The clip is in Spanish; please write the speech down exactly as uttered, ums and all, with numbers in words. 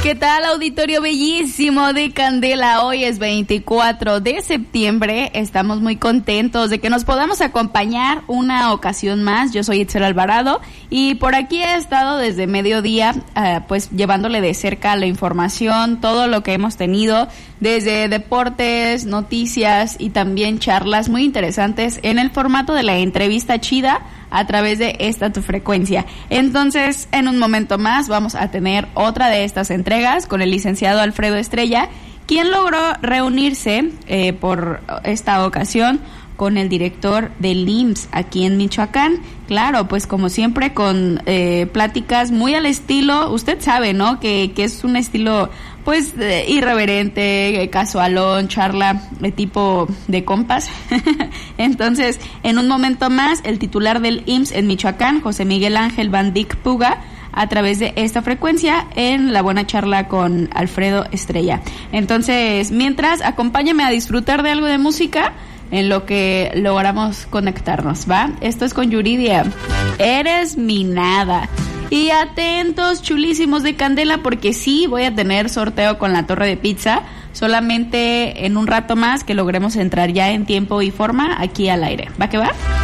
¿Qué tal, auditorio bellísimo de Candela? Hoy es veinticuatro de septiembre. Estamos muy contentos de que nos podamos acompañar una ocasión más. Yo soy Itzel Alvarado y por aquí he estado desde mediodía, uh, pues llevándole de cerca la información, todo lo que hemos tenido, desde deportes, noticias y también charlas muy interesantes en el formato de la entrevista chida a través de esta tu frecuencia. Entonces, en un momento más vamos a tener otra de estas entregas con el licenciado Alfredo Estrella, quien logró reunirse eh, por esta ocasión con el director del I M S S aquí en Michoacán. Claro, pues como siempre con eh, pláticas muy al estilo, usted sabe, ¿no? Que, que es un estilo pues eh, irreverente, eh, casualón, charla de tipo de compas. Entonces, en un momento más, el titular del I M S S en Michoacán, José Miguel Ángel Van Dyck Puga, a través de esta frecuencia en la buena charla con Alfredo Estrella. Entonces, mientras, acompáñame a disfrutar de algo de música en lo que logramos conectarnos, ¿va? Esto es con Yuridia. Eres mi nada. Y atentos, chulísimos de Candela, porque sí voy a tener sorteo con la torre de pizza, solamente en un rato más que logremos entrar ya en tiempo y forma aquí al aire. ¿Va que va?